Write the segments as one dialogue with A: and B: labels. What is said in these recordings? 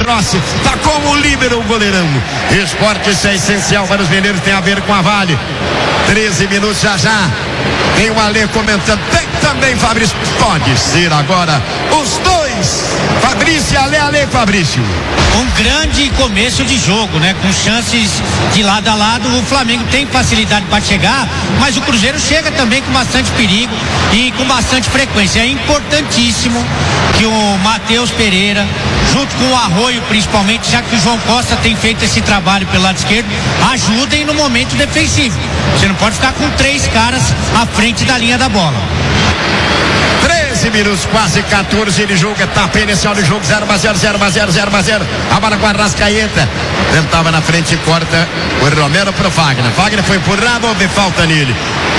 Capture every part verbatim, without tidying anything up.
A: Rossi, tá como líbero o goleirão. Esporte, isso é essencial para os mineiros, tem a ver com a Vale. treze minutos já já. Tem o Alê comentando, tem também Fabrício. Pode ser agora os dois, Fabrício e Alê, Alê Fabrício.
B: Um grande começo de jogo, né? Com chances de lado a lado. O Flamengo tem facilidade para chegar, mas o Cruzeiro chega também com bastante perigo e com bastante frequência. É importantíssimo que o Matheus Pereira, junto com o Arroio principalmente, já que o João Costa tem feito esse trabalho pelo lado esquerdo, ajudem no momento defensivo. Você não pode ficar com três caras à frente da linha da bola.
A: treze minutos, quase quatorze de jogo, etapa inicial do jogo, zero a zero, zero a zero, zero a zero. A bola com a Arrascaeta. Tentava na frente e corta o Romero pro Fagner. Fagner foi empurrado, houve falta nele.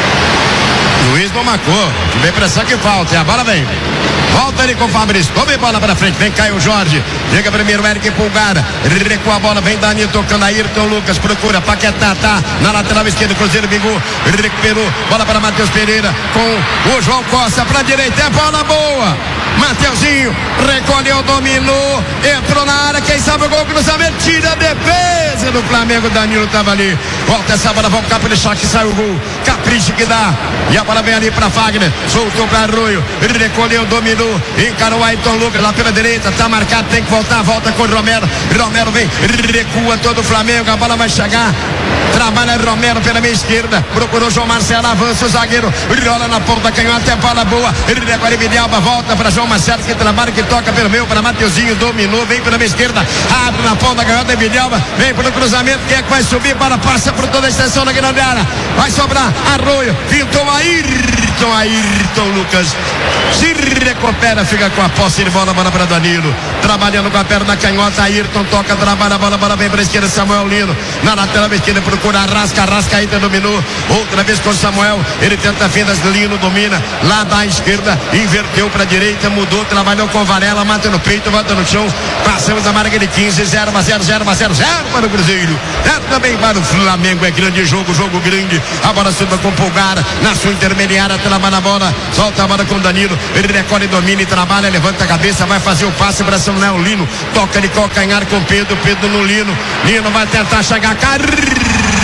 A: Luiz não marcou, tive a impressão que falta, e a bola vem. Volta ali com o Fabrício, tome bola pra frente, vem Caio Jorge, chega primeiro Eric Pulgar, recua a bola, vem Danilo tocando, Ayrton Lucas, procura, Paquetá, tá na lateral esquerda, Cruzeiro Bigu, recuperou, bola para Matheus Pereira, com o João Costa pra direita, é bola boa, Mateuzinho, recolheu, dominou, entrou na área, quem sabe o gol, cruzamento, tira a defesa do Flamengo, Danilo tava ali, volta essa bola, vamos caprichar que sai o gol, capricho que dá, e a bola vem ali pra Fagner, soltou pra Arroio, recolheu, dominou, encarou Ayrton Lucas lá pela direita, tá marcado, tem que voltar, volta com o Romero, Romero vem, recua todo o Flamengo, a bola vai chegar, trabalha Romero pela meia esquerda, procurou João Marcelo, avança o zagueiro, rola na ponta canhota, é bola boa, agora Emilialba volta para João Marcelo, que trabalha, que toca pelo meio, para Mateuzinho, dominou, vem pela meia esquerda, abre na ponta canhota, Emilialba, vem pro cruzamento, quem é que vai subir, bola passa por toda a extensão da grande área, vai sobrar Arroio, pintou Ayrton, Ayrton Lucas, se recupera, fica com a posse de bola, bola para Danilo, trabalhando com a perna canhota, Ayrton toca, trabalha a bola, bola vem para a esquerda, Samuel Lino, na lateral esquerda procura Arrasca, Arrasca ainda dominou, outra vez com Samuel, ele tenta fintas, Lino domina, lá da esquerda, inverteu para a direita, mudou, trabalhou com Varela, mata no peito, bota no chão, passamos a marca de quinze, zero a zero, zero a zero, zero para o Cruzeiro, é também para o Flamengo, é grande jogo, jogo grande, a bola suba com Pulgar, na sua intermediária, trabalha a bola, solta a bola com Danilo, ele recolhe, domina e trabalha, levanta a cabeça, vai fazer o passe para Samuel Lino, toca de calcanhar com Pedro, Pedro no Lino, Lino vai tentar chegar, Carrinho,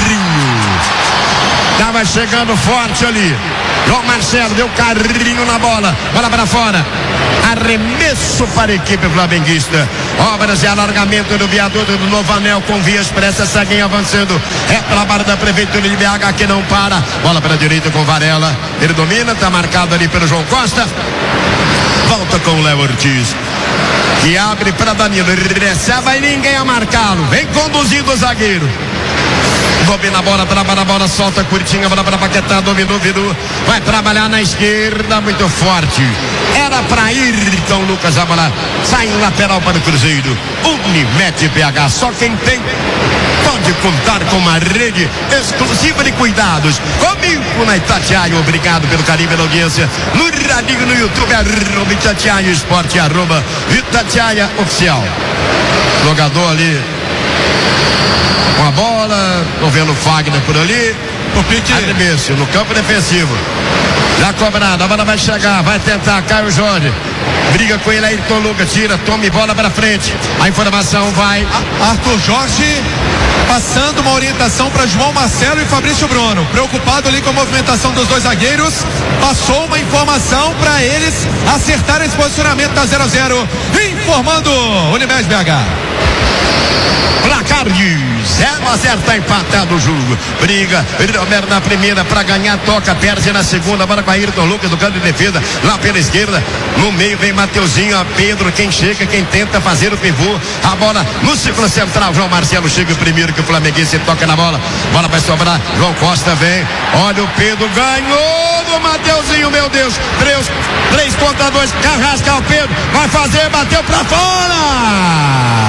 A: tava chegando forte ali, João Marcelo deu carrinho na bola, bola para fora, arremesso para a equipe flamenguista, obras e alargamento do viaduto do Novo Anel com via expressa, seguem avançando, é trabalho da prefeitura de B H que não para, bola para a direita com Varela, ele domina, tá marcado ali pelo João Costa, volta com o Léo Ortiz, que abre para Danilo, ele recebe e ninguém a marcá-lo, vem conduzindo o zagueiro, domina a bola, trabalha a bola, solta Curitiba, bola para Paquetá, dominou, virou, vai trabalhar na esquerda, muito forte, era para ir, então Lucas, a bola sai em lateral para o Cruzeiro, Unimed B H, só quem tem pode contar com uma rede exclusiva de cuidados, comigo na Itatiaia, obrigado pelo carinho, pela audiência, no radinho, no YouTube, arroba Itatiaia Esporte, arroba Itatiaia Oficial, jogador ali com a bola, tô vendo o Fagner por ali, o pique, arremesso no campo defensivo, já cobrado, a bola vai chegar, vai tentar, Caio Jorge, briga com ele, Ayrton Lucas, tira, tome bola para frente, a informação vai,
C: Arthur Jorge passando uma orientação para João Marcelo e Fabrício Bruno, preocupado ali com a movimentação dos dois zagueiros, passou uma informação para eles acertarem esse posicionamento da zero a zero, informando Unimed B H.
A: Placar de zero a zero, tá empatado o jogo. Briga, Romero na primeira para ganhar, toca, perde na segunda, bola com a Ayrton Lucas do canto de defesa, lá pela esquerda, no meio vem Mateuzinho, a Pedro, quem chega, quem tenta fazer o pivô, a bola no círculo central, João Marcelo chega primeiro que o flamenguense toca na bola, bola vai sobrar, João Costa vem, olha o Pedro, ganhou do Mateuzinho, meu Deus, três, três contra dois, Carrasca o Pedro, vai fazer, bateu pra fora!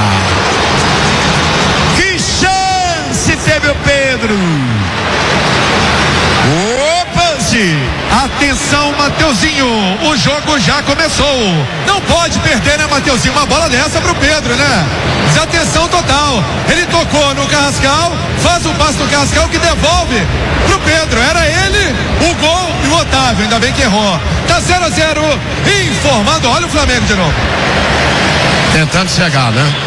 A: Teve o Pedro. Opa, sim.
C: Atenção, Mateuzinho, o jogo já começou. Não pode perder, né, Mateuzinho? Uma bola dessa pro Pedro, né? Desatenção total. Ele tocou no Carrascal, faz o passe no Carrascal que devolve pro Pedro. Era ele, o gol e o Otávio. Ainda bem que errou. Tá zero a zero, informando. Olha o Flamengo de novo.
A: Tentando chegar, né?